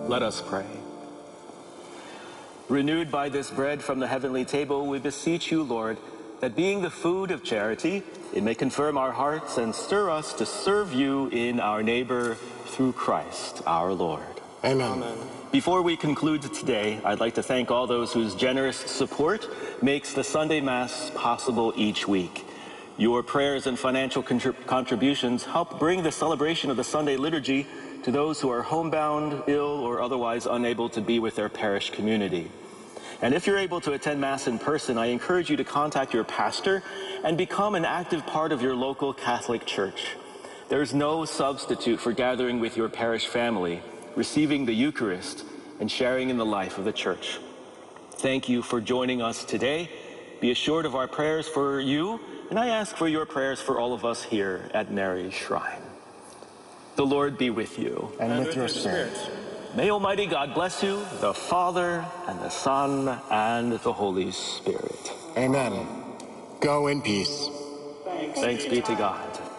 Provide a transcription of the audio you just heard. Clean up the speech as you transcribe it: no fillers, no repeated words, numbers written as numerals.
Let us pray. Renewed by this bread from the heavenly table, we beseech you, Lord, that being the food of charity, it may confirm our hearts and stir us to serve you in our neighbor through Christ our Lord. Amen. Amen. Before we conclude today, I'd like to thank all those whose generous support makes the Sunday Mass possible each week. Your prayers and financial contributions help bring the celebration of the Sunday liturgy to those who are homebound, ill, or otherwise unable to be with their parish community. And if you're able to attend Mass in person, I encourage you to contact your pastor and become an active part of your local Catholic church. There's no substitute for gathering with your parish family, receiving the Eucharist, and sharing in the life of the church. Thank you for joining us today. Be assured of our prayers for you, and I ask for your prayers for all of us here at Mary's Shrine. The Lord be with you. And with your spirit. May Almighty God bless you, the Father, and the Son, and the Holy Spirit. Amen. Go in peace. Thanks be to God.